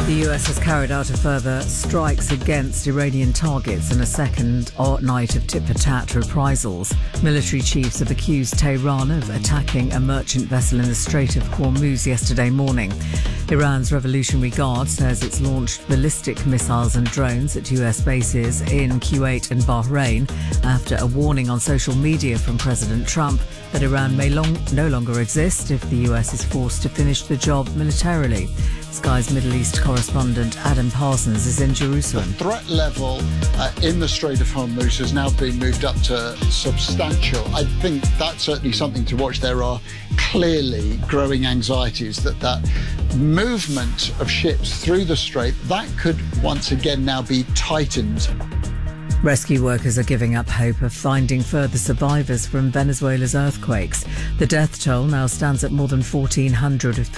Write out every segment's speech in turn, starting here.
The US has carried out a further strikes against Iranian targets in a second night of tit-for-tat reprisals. Military chiefs have accused Tehran of attacking a merchant vessel in the Strait of Hormuz yesterday morning. Iran's Revolutionary Guard says it's launched ballistic missiles and drones at US bases in Kuwait and Bahrain after a warning on social media from President Trump that Iran may no longer exist if the US is forced to finish the job militarily. Sky's Middle East correspondent Adam Parsons is in Jerusalem. The threat level in the Strait of Hormuz has now been moved up to substantial. I think that's certainly something to watch. There are clearly growing anxieties that movement of ships through the strait, that could once again now be tightened. Rescue workers are giving up hope of finding further survivors from Venezuela's earthquakes. The death toll now stands at more than 1,400 of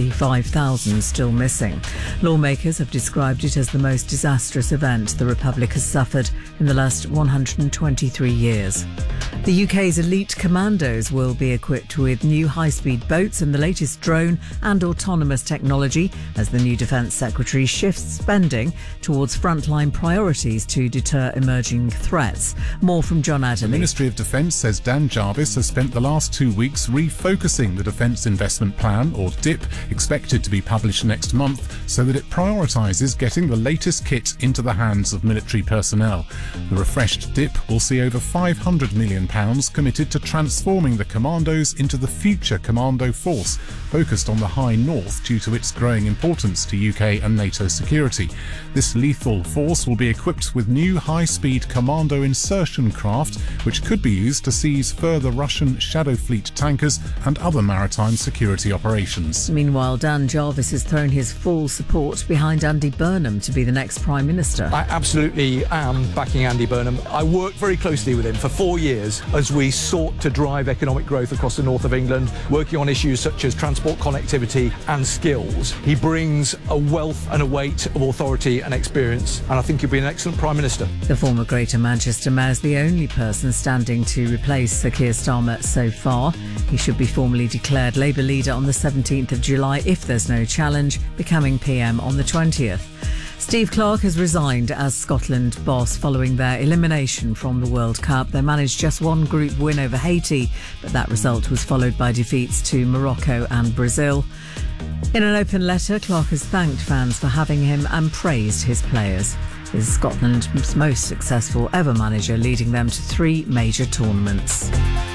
55,000 still missing. Lawmakers have described it as the most disastrous event the Republic has suffered in the last 123 years. The UK's elite commandos will be equipped with new high-speed boats and the latest drone and autonomous technology as the new Defence Secretary shifts spending towards frontline priorities to deter emerging threats. More from John Adderley. The Ministry of Defence says Dan Jarvis has spent the last 2 weeks refocusing the Defence Investment Plan, or DIP, expected to be published next month, so that it prioritises getting the latest kit into the hands of military personnel. The refreshed DIP will see over £500 million committed to transforming the commandos into the future commando force, focused on the High North due to its growing importance to UK and NATO security. This lethal force will be equipped with new high-speed commando insertion craft, which could be used to seize further Russian Shadow Fleet tankers and other maritime security operations. Meanwhile, Dan Jarvis has thrown his full support behind Andy Burnham to be the next Prime Minister. I absolutely am backing Andy Burnham. I worked very closely with him for 4 years as we sought to drive economic growth across the north of England, working on issues such as transport connectivity and skills. He brings a wealth and a weight of authority and experience, and I think he'll be an excellent Prime Minister. The former Greater Manchester Mayor is the only person standing to replace Sir Keir Starmer so far. He should be formally declared Labour leader on the 17th of July if there's no challenge, becoming PM on the 20th. Steve Clarke has resigned as Scotland boss following their elimination from the World Cup. They managed just one group win over Haiti, but that result was followed by defeats to Morocco and Brazil. In an open letter, Clarke has thanked fans for having him and praised his players. He's Scotland's most successful ever manager, leading them to 3 major tournaments.